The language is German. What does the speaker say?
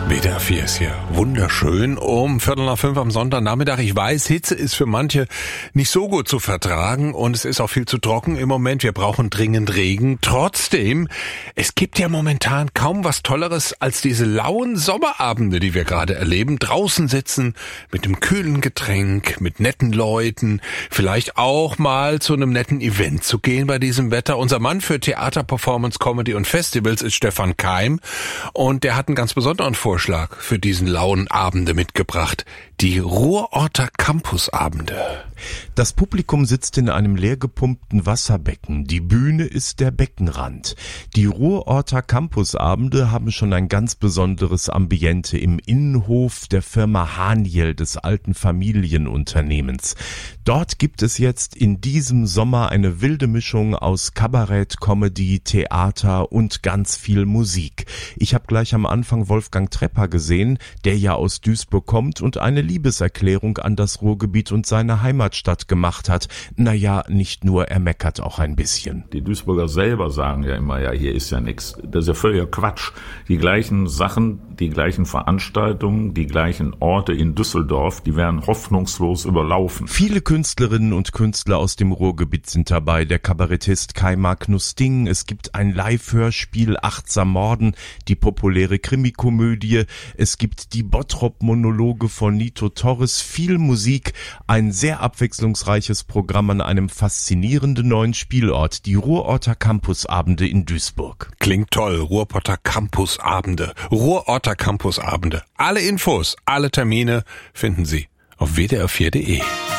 WDR 4 ist hier wunderschön um 4:45 am Sonntagnachmittag. Ich weiß, Hitze ist für manche nicht so gut zu vertragen und es ist auch viel zu trocken im Moment. Wir brauchen dringend Regen. Trotzdem, es gibt ja momentan kaum was Tolleres als diese lauen Sommerabende, die wir gerade erleben. Draußen sitzen mit einem kühlen Getränk, mit netten Leuten, vielleicht auch mal zu einem netten Event zu gehen bei diesem Wetter. Unser Mann für Theater, Performance, Comedy und Festivals ist Stefan Keim und der hat einen ganz besonderen Vorschlag für diesen lauen Abende mitgebracht. Die Ruhrorter Campusabende. Das Publikum sitzt in einem leer gepumpten Wasserbecken. Die Bühne ist der Beckenrand. Die Ruhrorter Campusabende haben schon ein ganz besonderes Ambiente im Innenhof der Firma Haniel, des alten Familienunternehmens. Dort gibt es jetzt in diesem Sommer eine wilde Mischung aus Kabarett, Comedy, Theater und ganz viel Musik. Ich habe gleich am Anfang Wolfgang Trepper gesehen, der ja aus Duisburg kommt und eine Liebeserklärung an das Ruhrgebiet und seine Heimatstadt gemacht hat. Naja, nicht nur, er meckert auch ein bisschen. Die Duisburger selber sagen ja immer, ja, hier ist ja nichts. Das ist ja völliger Quatsch. Die gleichen Sachen, die gleichen Veranstaltungen, die gleichen Orte in Düsseldorf, die werden hoffnungslos überlaufen. Viele Künstlerinnen und Künstler aus dem Ruhrgebiet sind dabei. Der Kabarettist Kai Magnus Ding. Es gibt ein Live-Hörspiel Achtsam Morden, die populäre Krimikomödie. Es gibt die Bottrop-Monologe von Nito Torres, viel Musik, ein sehr abwechslungsreiches Programm an einem faszinierenden neuen Spielort, die Ruhrorter Campusabende in Duisburg. Klingt toll, Ruhrorter Campusabende. Ruhrorter Campusabende. Alle Infos, alle Termine finden Sie auf wdr4.de.